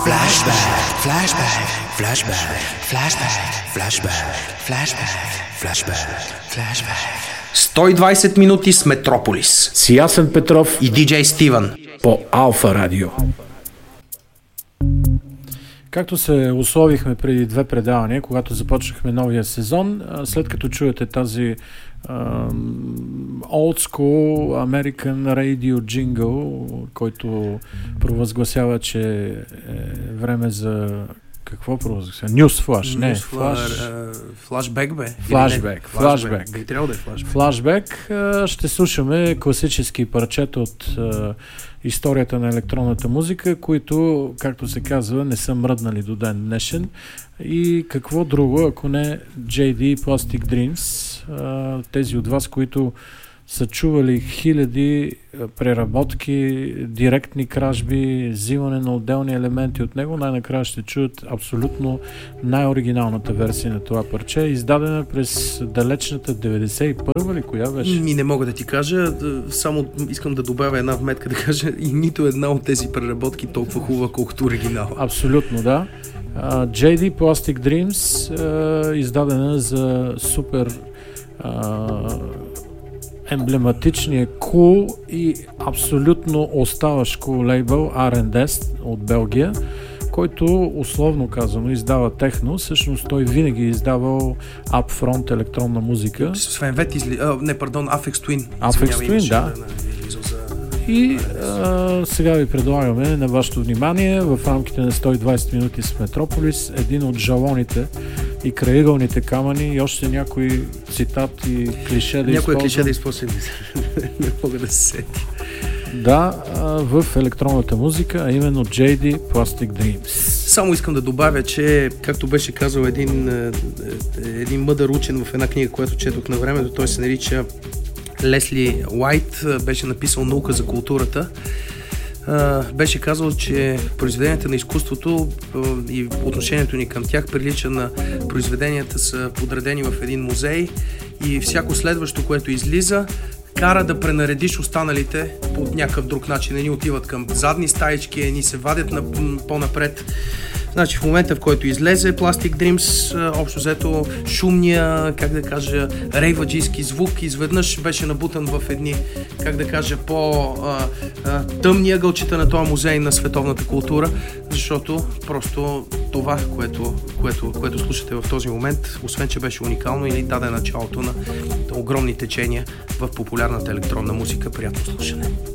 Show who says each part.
Speaker 1: Flashback. 120 минути с Метрополис.
Speaker 2: С Ясен Петров
Speaker 1: и диджей Стивън
Speaker 2: по Алфа Радио. Както се условихме преди 2 предавания, когато започнахме новия сезон, след като чуете тази old school American Radio jingle, който провъзгласява, че е време за... Какво провъзгласява? News Flash, не.
Speaker 1: Флашбек, бе.
Speaker 2: Флашбек.
Speaker 1: Би трябвало да е флашбек.
Speaker 2: Флашбек. Ще слушаме класически парчета от историята на електронната музика, които, както се казва, не са мръднали до ден днешен. И какво друго, ако не JD Plastic Dreams, тези от вас, които са чували хиляди преработки, директни кражби, взимане на отделни елементи от него, най-накрая ще чуят абсолютно най-оригиналната версия на това парче, издадена през далечната 91-а ли, коя беше?
Speaker 1: И не мога да ти кажа, само искам да добавя една вметка да кажа, и нито една от тези преработки толкова хубава, колкото оригинала.
Speaker 2: Абсолютно, да. JD Plastic Dreams, издадена за супер емблематичния cool и абсолютно оставащ cool лейбъл R&S от Белгия, който условно казано издава техно. Всъщност той винаги издавал upfront електронна музика.
Speaker 1: Свен Вет Aphex Twin.
Speaker 2: Aphex Twin, да. И сега ви предлагаме на вашето внимание в рамките на 120 минути с Метрополис един от жалоните и крайъгълните камъни и още някои цитати, клише да използвам.
Speaker 1: Някои клише да използвам. Не мога да се сети.
Speaker 2: Да, в електронната музика, а именно JD Plastic Dreams.
Speaker 1: Само искам да добавя, че както беше казал един мъдър учен в една книга, която четох на времето, той се нарича Лесли Уайт, беше написал Наука за културата. Беше казал, че произведенията на изкуството и отношението ни към тях прилича на произведенията са подредени в един музей и всяко следващо, което излиза, кара да пренаредиш останалите по някакъв друг начин. Едни отиват към задни стаички, едни се вадят по-напред. Значи в момента, в който излезе Plastic Dreams, общо взето шумния, как да кажа, рейваджийски звук изведнъж беше набутан в едни, как да кажа, по-тъмни ъгълчета на този музей на световната култура, защото просто това, което слушате в този момент, освен че беше уникално или даде началото на огромни течения в популярната електронна музика. Приятно слушане!